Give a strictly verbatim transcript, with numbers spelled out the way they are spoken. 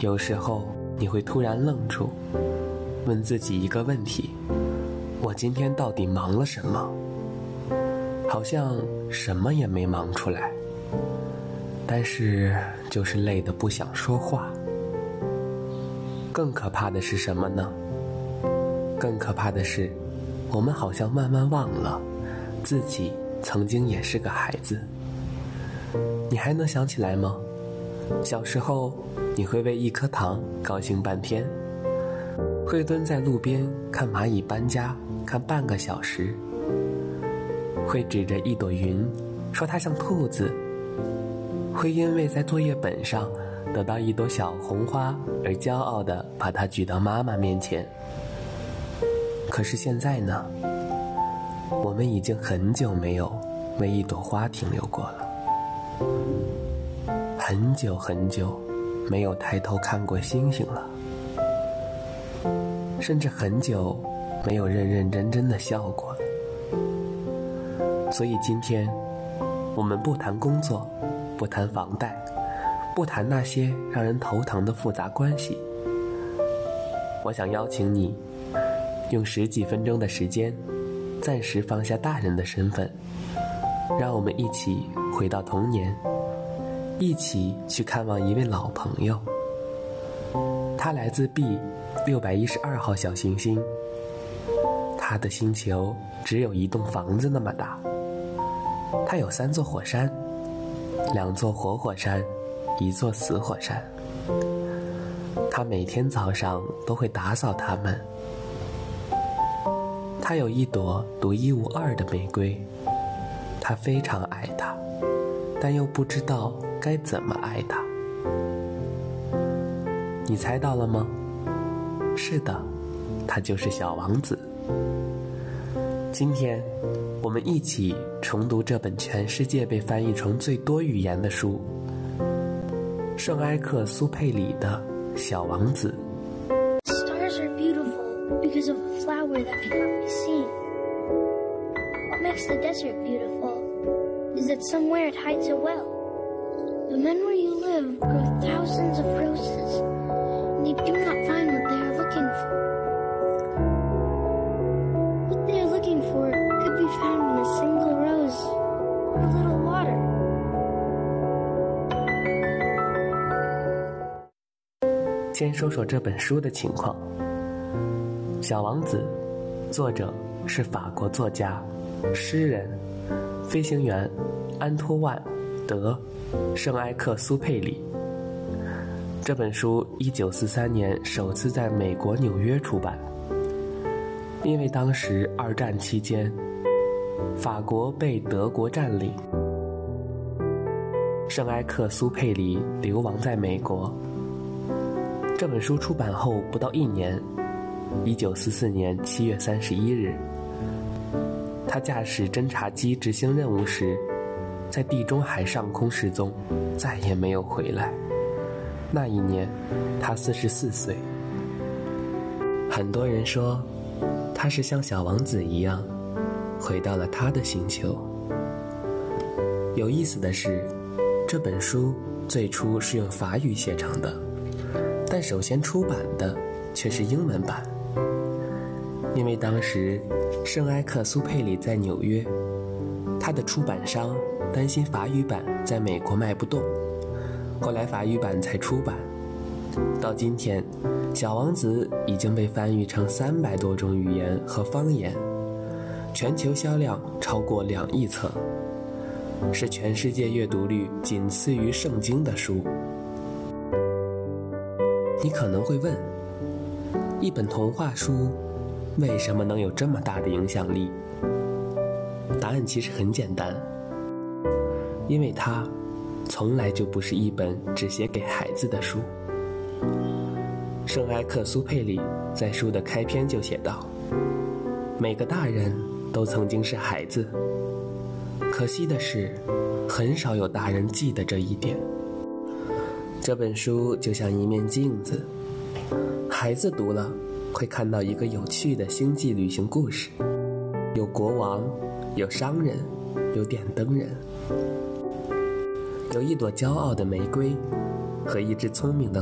有时候你会突然愣住，问自己一个问题：我今天到底忙了什么？好像什么也没忙出来，但是就是累得不想说话。更可怕的是什么呢？更可怕的是，我们好像慢慢忘了自己曾经也是个孩子。你还能想起来吗？小时候你会为一颗糖高兴半天，会蹲在路边看蚂蚁搬家看半个小时，会指着一朵云说它像兔子，会因为在作业本上得到一朵小红花而骄傲地把它举到妈妈面前。可是现在呢，我们已经很久没有为一朵花停留过了，很久很久没有抬头看过星星了，甚至很久没有认认真真的笑过了。所以今天我们不谈工作，不谈房贷，不谈那些让人头疼的复杂关系。我想邀请你用十几分钟的时间，暂时放下大人的身份，让我们一起回到童年，一起去看望一位老朋友。他来自 B 六百一十二号小行星，他的星球只有一栋房子那么大，他有三座火山，两座活火山，一座死火山。他每天早上都会打扫它们。他有一朵独一无二的玫瑰，他非常爱它，但又不知道该怎么爱它。你猜到了吗？是的，他就是小王子。今天我们一起重读这本全世界被翻译成最多语言的书，圣埃克苏佩里的《小王子》。 Stars are beautiful because of a flower that cannot be seen. What makes the desert beautiful is that somewhere it hides a well. The men where you live grow thousands of roses, and they do not find what they are looking for. What they are looking for could be found in a single rose or a little water. 先说说这本书的情况。《小王子》作者是法国作家、诗人、飞行员安托万·德·圣埃克苏佩里。这本书一九四三年首次在美国纽约出版。因为当时二战期间，法国被德国占领，圣埃克苏佩里流亡在美国。这本书出版后不到一年，一九四四年七月三十一日，他驾驶侦察机执行任务时，在地中海上空失踪，再也没有回来。那一年，他四十四岁。很多人说，他是像小王子一样，回到了他的星球。有意思的是，这本书最初是用法语写成的，但首先出版的却是英文版。因为当时圣埃克苏佩里在纽约，他的出版商担心法语版在美国卖不动，后来法语版才出版。到今天，小王子已经被翻译成三百多种语言和方言，全球销量超过两亿册，是全世界阅读率仅次于圣经的书。你可能会问，一本童话书为什么能有这么大的影响力？答案其实很简单，因为它从来就不是一本只写给孩子的书。圣埃克苏佩里在书的开篇就写道，每个大人都曾经是孩子，可惜的是，很少有大人记得这一点。这本书就像一面镜子，孩子读了会看到一个有趣的星际旅行故事，有国王，有商人，有点灯人，有一朵骄傲的玫瑰和一只聪明的